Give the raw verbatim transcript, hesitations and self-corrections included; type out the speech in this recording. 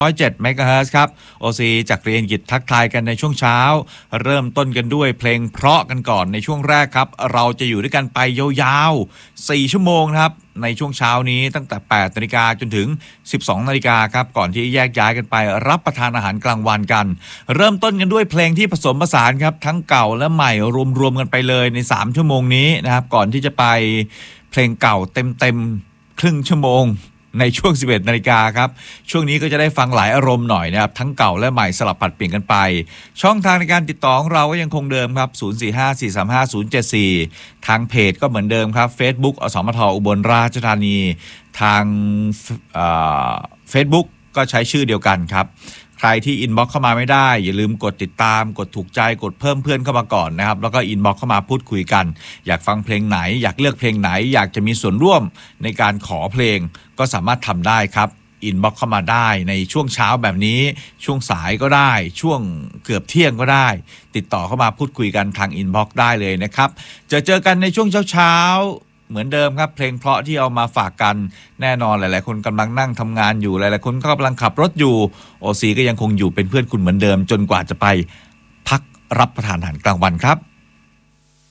ร้อยเจ็ดเมกะเฮิรตซ์ครับโอซีจากเรียนกิจทักทายกันในช่วงเช้าเริ่มต้นกันด้วยเพลงเพราะกันก่อนในช่วงแรกครับเราจะอยู่ด้วยกันไปยาวๆสี่ชั่วโมงครับในช่วงเช้านี้ตั้งแต่แปดนาฬิกาจนถึงสิบสองนาฬิกาครับก่อนที่แยกย้ายกันไปรับประทานอาหารกลางวันกันเริ่มต้นกันด้วยเพลงที่ผสมผสานครับทั้งเก่าและใหม่รวมๆกันไปเลยในสามชั่วโมงนี้นะครับก่อนที่จะไปเพลงเก่าเต็มๆครึ่งชั่วโมงในช่วงสิบเอ็ดนาฬิกาครับช่วงนี้ก็จะได้ฟังหลายอารมณ์หน่อยนะครับทั้งเก่าและใหม่สลับผัดเปลี่ยนกันไปช่องทางในการติดต่อของเราก็ยังคงเดิมครับศูนย์ สี่ ห้า สี่ สาม ห้า ศูนย์ เจ็ด สี่ทางเพจก็เหมือนเดิมครับ Facebook อสมทอุบลราชธานีทางเอ่อ Facebook ก็ใช้ชื่อเดียวกันครับใครที่อินบ็อกซ์เข้ามาไม่ได้อย่าลืมกดติดตามกดถูกใจกดเพิ่มเพื่อนเข้ามาก่อนนะครับแล้วก็อินบ็อกซ์เข้ามาพูดคุยกันอยากฟังเพลงไหนอยากเลือกเพลงไหนอยากจะมีส่วนร่วมในการขอเพลงก็สามารถทำได้ครับอินบ็อกซ์เข้ามาได้ในช่วงเช้าแบบนี้ช่วงสายก็ได้ช่วงเกือบเที่ยงก็ได้ติดต่อเข้ามาพูดคุยกันทางอินบ็อกซ์ได้เลยนะครับจะเจอกันในช่วงเช้าๆเหมือนเดิมครับเพลงเพราะที่เอามาฝากกันแน่นอนหลายๆคนกำลังนั่งทำงานอยู่หลายๆคนก็กำลังขับรถอยู่โอซีก็ยังคงอยู่เป็นเพื่อนคุณเหมือนเดิมจนกว่าจะไปพักรับประทานอาหารกลางวันครับ